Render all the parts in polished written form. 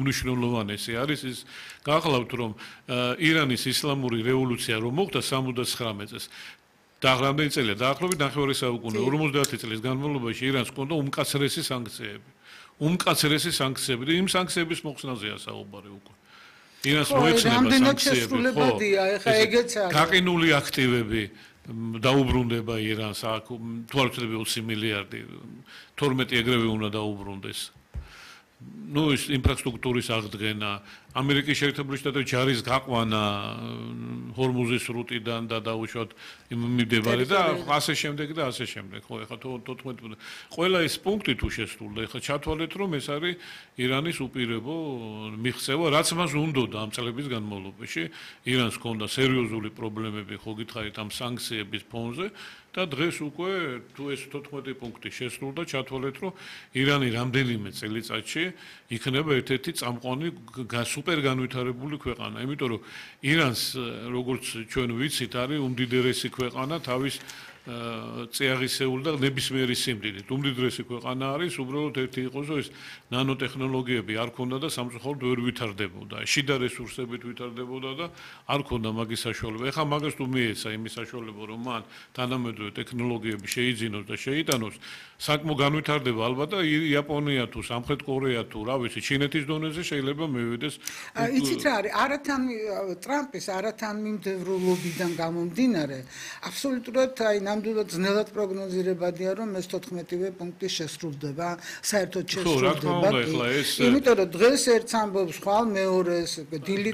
უმნიშვნელოვანესი არის ის გახლავთ რომ ირანის ისლამური რევოლუცია რომ მოხდა 79 წელს და რამდენი წელია დაახლოებით 9 საუკუნე 50 წლის განმავლობაში ირანს ჰქონდა უმკაცრესი სანქციები. უმკაცრესი სანქციები და იმ სანქციების მოხსნაზეა საუბარი უკვე. ირანს მოეცნება სანქციები, ხო? გაყინული აქტივები დაუბრუნდება ირანს, აქ თვალწლები 20 მილიარდი, 12 ეგრევე უნდა დაუბრუნდეს. Ну, ის ინფრასტრუქტურის აღდგენა, ამერიკის შეერთებული შტატების ჯარის გაყვანა ჰორმუზის სრუტიდან და დაუშვათ მიმდებარე და ასე შემდეგ და ასე შემდეგ. ხო, ეხლა 14 ყველა ეს პუნქტი თუ შესრულდა, ეხლა ჩათვალეთ რომ ეს არის ირანის უპირობო მიღწევა, რაც მას უნდოდა ამ წლების განმავლობაში. ირანს ჰქონდა სერიოზული პრობლემები, ხო გითხარით ამ სანქციების ფონზე და დღეს უკვე თუ ეს 14 პუნქტი შესრულდა, ჩათვალეთ რომ ირანი რამდენიმე წელიწადში იქნება ერთ-ერთი წამყვანი სუპერ განვითარებული ქვეყანა, იმიტომ რომ ირანს როგორც ჩვენ ვიცით არის უმდიდრესი ქვეყანა თავის წიაღისეული და ნებისმიერი სიმდიდრით. უმდიდრესი ქვეყანა არის, უბრალოდ ერთი იყოს, რომ ეს ნანოტექნოლოგიები არ ქონდა და სამწუხაროდ ვერ ვითარდებოდა. შიდა რესურსებით ვითარდებოდა და არ ქონდა მაგის საშუალება. ეხლა მაგას თუ მიეცა იმის საშუალება, რომ მან თანამედროვე ტექნოლოგიები შეიძინოს და შეიტანოს, საკმო განვითარდება ალბათ და იაპონია თუ სამხრეთ კორეა თუ რა ვიცი, ჩინეთის დონეზე შეიძლება მივიდეს. იცით რა არის, არათან ტრამპის არათან მიმდევრულობიდან გამომდინარე, აბსოლუტურად აი ნამდვილად ძნელად პროგნოზირებადია, რომ ეს 14-ვე პუნქტი შესრულდება, საერთოდ შესრულდება. იმიტომ რომ დღეს ერთს ამბობს ხვალ, მეორეს დილით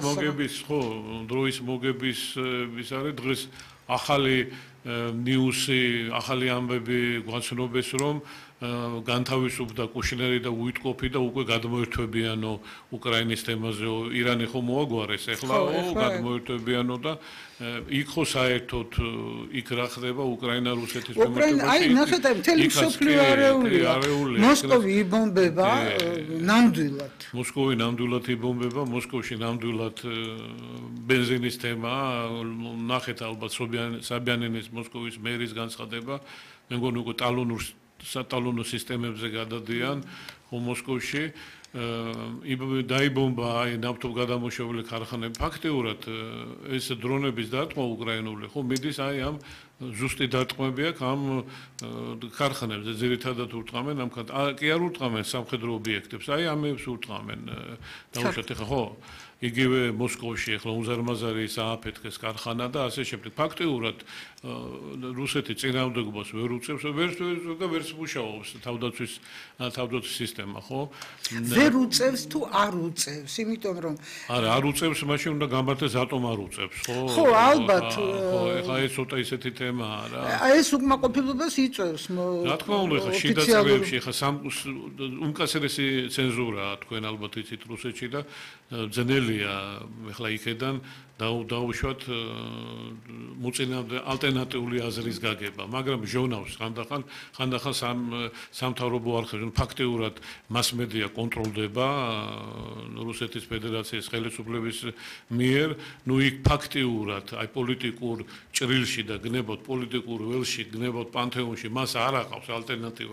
ხვალ. დროის მოგების ის არის დღეს ახალი ნიუსი, ახალი ამბები გვაცნობეს, რომ განთავისუფლდა კუშნერი და უიტკოფი და უკვე გადმოერთვებიანო უკრაინის თემაზე. ირანი ხო მოაგვარეს ეხლა გადმოერთვებიანო და იქ ხო საერთოდ იქ რა ხდება უკრაინა-რუსეთის მომენტში. აი ნახეთ, მთელი მსოფლიო არეულია. მოსკოვი იბომბება ნამდვილად. მოსკოვი ნამდვილად იბომბება, მოსკოვში ნამდვილად ბენზინის თემა, ნახეთ ალბათ საბიანინის მოსკოვის მერის განცხადება, მე მგონი უკვე სატალონო სისტემებზე გადადიან ხო მოსკოვში დაიბომბა აი ნავთობგადამუშავებელი ქარხანები. ფაქტიურად ეს დრონების დარტყმა უკრაინული ხო მიდის აი ამ ზუსტი დარტყმები აქვს ამ ქარხანებზე, ძირითადად ურტყამენ ამ კი არ ურტყამენ სამხედრო ობიექტებს, აი ამებს ურტყამენ დაუშვათ ეხლა ხო იგივე მოსკოვში ახლა უზარმაზარი სააფეთქეს ქარხანა და ასე შემდეგ. ფაქტიურად რუსეთი წინააღმდეგობას ვერ უწევს, ვერც მუშაობს თავდაცვის სისტემა, ხო? ვერ უწევს თუ არ უწევს, იმიტომ რომ არ უწევს, მაშინ უნდა გამართეს ატომ არ უწევს, ხო? ხო, ალბათ. ხო, ეხლა ეს ცოტა ისეთი თემაა რა. ეს უკმაყოფილებას იწევს. რა თქმა უნდა, ეხლა შიდა წრეებში ეხლა უმკაცრესი ცენზურაა თქვენ ალბათ იცით რუსეთში და ძნელია ეხლა იქედან დაუშვათ მოწინააღმდეგე ალტერნატიული აზრის გაგება, მაგრამ ჟურნალს ხანდახან სამთავრობო არხებში ფაქტიურად მასმედია კონტროლდება რუსეთის ფედერაციის ხელისუფლების მიერ, ნუ იქ ფაქტიურად აი პოლიტიკურ ჭრილში და გნებოდ პოლიტიკურ ველში, გნებოდ პანთეონში მას არ აყავს ალტერნატივა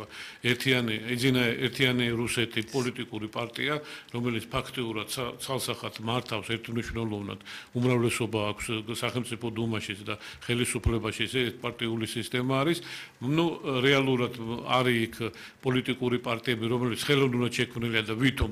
ერთიანი რუსეთი პოლიტიკური პარტია, რომელიც ფაქტიურად ცალსახად მართავს ერთმნიშვნელოვნად უმრავლესობა აქვს სახელმწიფო დუმაშიც და ხელისუფლებაში ეს პარტიული სისტემა არის. ნუ რეალურად არის იქ პოლიტიკური პარტიები, რომელიც ხელოვნურად შექმნილია და ვითომ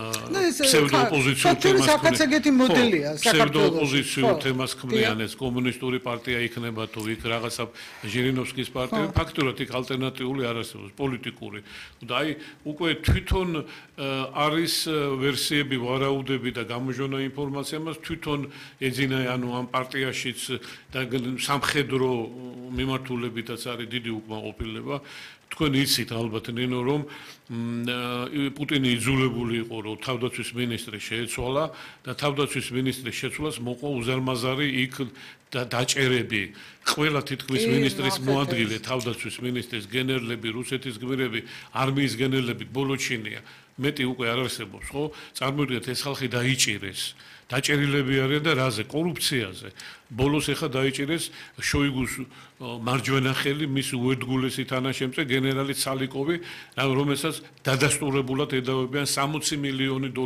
ფსევდოოპოზიციურ თემას ქმნიან ეს კომუნისტური პარტია იქნება თუ იქ რაღაცა ჟირინოვსკის პარტია, ფაქტურად იქ ალტერნატიული არ არსებობს პოლიტიკური. და აი უკვე თვითონ არის ვერსიები, ვარაუდები და გამოჟონა ინფორმაცია მას თვითონ ეძინა ანუ ამ პარტიაშიც და სამხედრო მიმართულებითაც არის დიდი უკმაყოფილება. თქვენ იცით ალბათ ნინო რომ პუტინი იძულებული იყო რომ თავდაცვის მინისტრი შეეცვალა და თავდაცვის მინისტრის შეცვლას მოყვა უზარმაზარი იქ დაჭერები. ყველა თითქმის მინისტრის მოადგილე თავდაცვის მინისტრის გენერლები, რუსეთის გმირები, არმიის გენერლები ბოლოჩინია. მეტი უკვე არ არსებობს, ხო? წარმოიდგინეთ ეს ხალხი დაიჭირეს. დაჭერილები არიან და რაზე? კორუფციაზე. ბოლოს ეხა დაიჭირეს შოიგუს მარჯვენა ხელი, მის უერთგულესი თანაშემწე გენერალი ცალიკოვი, რომელსაც დადასტურებულად ედავებიან 60 მილიონი